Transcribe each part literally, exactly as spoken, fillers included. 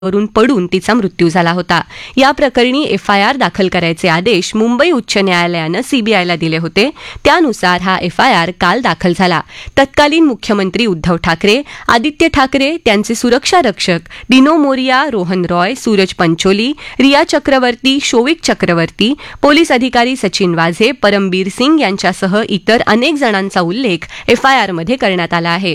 वरून पडून तिचा मृत्यू झाला होता. या प्रकरणी एफ आय आर दाखल करायचे आदेश मुंबई उच्च न्यायालयानं सीबीआयला दिले होते. त्यानुसार हा एफ आय आर काल दाखल झाला. तत्कालीन मुख्यमंत्री उद्धव ठाकरे, आदित्य ठाकरे, त्यांचे सुरक्षा रक्षक दिनो मोरिया, रोहन रॉय, सूरज पंचोली, रिया चक्रवर्ती, शोविक चक्रवर्ती, पोलीस अधिकारी सचिन वाझे, परमबीर सिंग यांच्यासह इतर अनेक जणांचा उल्लेख एफ आय आरमध्ये करण्यात आला आहे.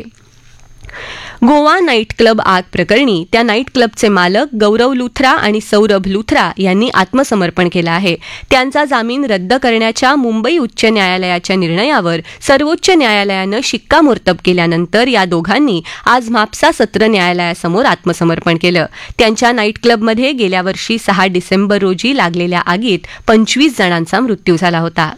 गोवा नाईट क्लब आग प्रकरणी त्या नाईट क्लबचे मालक गौरव लुथरा आणि सौरभ लुथरा यांनी आत्मसमर्पण केलं आहे. त्यांचा जामीन रद्द करण्याच्या मुंबई उच्च न्यायालयाच्या निर्णयावर सर्वोच्च न्यायालयानं शिक्कामोर्तब केल्यानंतर या दोघांनी आज म्हापसा सत्र न्यायालयासमोर आत्मसमर्पण केलं. त्यांच्या नाईट क्लबमध्ये गेल्या वर्षी सहा डिसेंबर रोजी लागलेल्या आगीत पंचवीस जणांचा मृत्यू झाला होता.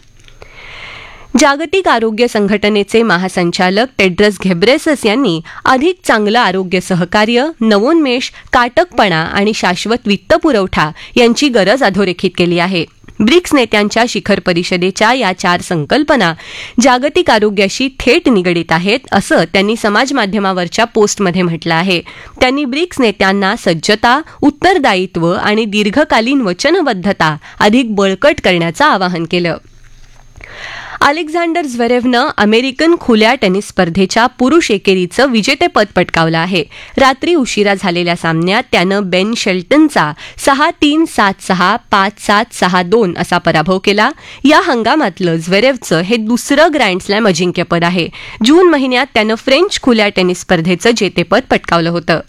जागतिक आरोग्य संघटनेचे महासंचालक टेड्रस घेब्रेसस यांनी अधिक चांगलं आरोग्य सहकार्य, नवोन्मेष, काटकपणा आणि शाश्वत वित्तपुरवठा यांची गरज अधोरेखित केली आहे. ब्रिक्स नेत्यांच्या शिखर परिषदेच्या या चार संकल्पना जागतिक आरोग्याशी थेट निगडीत आहेत, असं त्यांनी समाजमाध्यमावरच्या पोस्टमध्ये म्हटलं आहे. त्यांनी ब्रिक्स नेत्यांना सज्जता, उत्तरदायित्व आणि दीर्घकालीन वचनबद्धता अधिक बळकट करण्याचं आवाहन केलं. अलेक्झांडर झ्वेरेवनं अमेरिकन खुल्या टेनिस स्पर्धेच्या पुरुष एकेरीचं विजेतेपद पटकावलं आहे. रात्री उशिरा झालेल्या सामन्यात त्यानं बेन शेल्टनचा सहा तीन, सात सहा, पाच सात, सहा दोन असा पराभव केला. या हंगामातलं झ्वेरेवचं हे दुसरं ग्रँड स्लॅम अजिंक्यपद आहे. जून महिन्यात त्यानं फ्रेंच खुल्या टेनिस स्पर्धेचं जेतेपद पटकावलं होतं.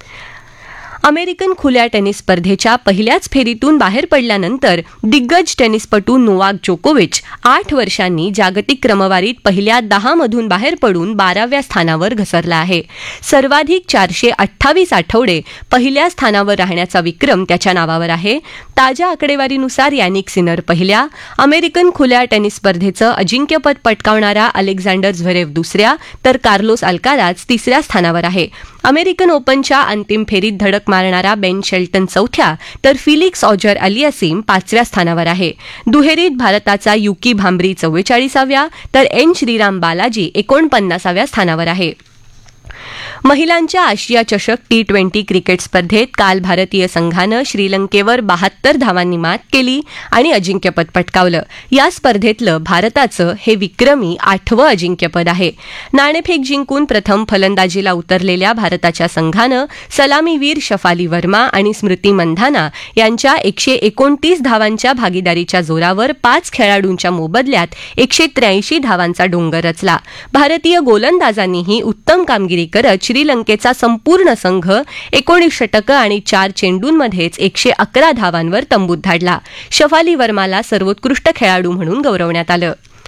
अमेरिकन खुल्या टेनिस स्पर्धेच्या पहिल्याच फेरीतून बाहेर पडल्यानंतर दिग्गज टेनिसपटू नोवाक जोकोविच आठ वर्षांनी जागतिक क्रमवारीत पहिल्या दहामधून बाहेर पडून बाराव्या स्थानावर घसरला आहे. सर्वाधिक चारशे अठ्ठावीस आठवडे पहिल्या स्थानावर राहण्याचा विक्रम त्याच्या नावावर आहे. ताज्या आकडेवारीनुसार यानिक सिनर पहिल्या, अमेरिकन खुल्या टेनिस स्पर्धेचं अजिंक्यपद पटकावणारा अलेक्झांडर झ्वेरेव दुसऱ्या, तर कार्लोस अल्काराज तिसऱ्या स्थानावर आहे. अमेरिकन ओपनच्या अंतिम फेरीत धडक मारणारा बेन शेल्टन चौथ्या, तर फिलिक्स ऑजर अलियासीम पाचव्या स्थानावर आहे. दुहेरीत भारताचा युकी भांबरी चव्वेचाळीसाव्या, तर एन श्रीराम बालाजी एकोणपन्नासाव्या स्थानावर आहे. महिलांच्या आशिया चषक टी ट्वेंटी क्रिकेट स्पर्धेत काल भारतीय संघानं श्रीलंकेवर बहात्तर धावांनी मात केली आणि अजिंक्यपद पटकावलं. या स्पर्धेतलं भारताचं हे विक्रमी आठवं अजिंक्यपद आहे. नाणेफेक जिंकून प्रथम फलंदाजीला उतरलेल्या भारताच्या संघानं सलामीवीर शफाली वर्मा आणि स्मृती मंधाना यांच्या एकशे एकोणतीस धावांच्या भागीदारीच्या जोरावर पाच खेळाडूंच्या मोबदल्यात एकशे त्र्याऐंशी धावांचा डोंगर रचला. भारतीय गोलंदाजांनीही उत्तम कामगिरी करत श्रीलंकेचा संपूर्ण संघ एकोणीस षटकं आणि चार चेंडूंमध्येच एकशे अकरा धावांवर तंबूत धाडला. शफाली वर्माला सर्वोत्कृष्ट खेळाडू म्हणून गौरवण्यात आलं.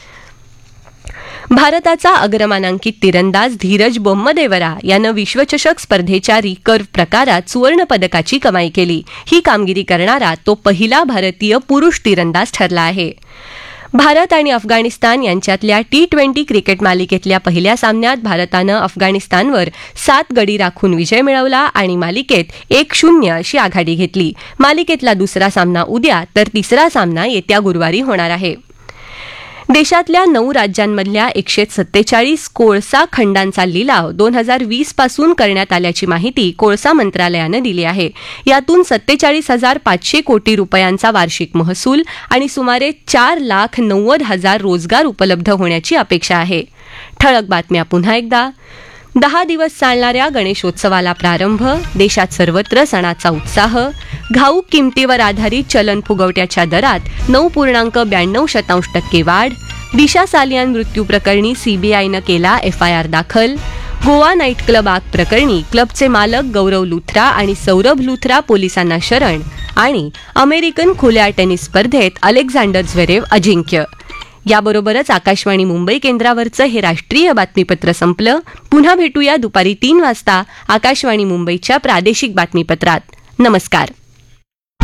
भारताचा अग्रमानांकित तिरंदाज धीरज बोम्मदेवरा यानं विश्वचषक स्पर्धेच्या रिकर्व्ह प्रकारात सुवर्ण पदकाची कमाई केली. ही कामगिरी करणारा तो पहिला भारतीय पुरुष तिरंदाज ठरला आहे. भारत आणि अफगाणिस्तान यांच्यातल्या टी ट्वेंटी क्रिकेट मालिकेतल्या पहिल्या सामन्यात भारतानं अफगाणिस्तानवर सात गडी राखून विजय मिळवला आणि मालिकेत एक शून्य अशी आघाडी घेतली. मालिकेतला दुसरा सामना उद्या, तर तिसरा सामना येत्या गुरुवारी होणार आहे. देशातल्या नऊ राज्यांमधल्या एकशे सत्तेचाळीस कोळसा खंडांचा लिलाव दोन हजार वीस पासून करण्यात आल्याची माहिती कोळसा मंत्रालयानं दिली आहे. यातून सत्तेचाळीस हजार पाचशे कोटी रुपयांचा वार्षिक महसूल आणि सुमारे चार लाख नव्वद हजार रोजगार उपलब्ध होण्याची अपेक्षा आहे. ठळक बातम्या पुन्हा एकदा. दहा दिवस चालणाऱ्या गणेशोत्सवाला प्रारंभ, देशात सर्वत्र सणाचा उत्साह. घाऊक किमतीवर आधारित चलन फुगवट्याच्या दरात नऊ पूर्णांक ब्याण्णव शतांश टक्के वाढ. दिशा सालियान मृत्यू प्रकरणी सीबीआयनं केला एफ आय आर दाखल. गोवा नाईट क्लब आग प्रकरणी क्लबचे मालक गौरव लुथरा आणि सौरभ लुथरा पोलिसांना शरण. आणि अमेरिकन खुल्या टेनिस स्पर्धेत अलेक्झांडर झ्वेरेव अजिंक्य. याबरोबरच आकाशवाणी मुंबई केंद्रावरचं हे राष्ट्रीय बातमीपत्र संपलं. पुन्हा भेटूया दुपारी तीन वाजता आकाशवाणी मुंबईच्या प्रादेशिक बातमीपत्रात. नमस्कार.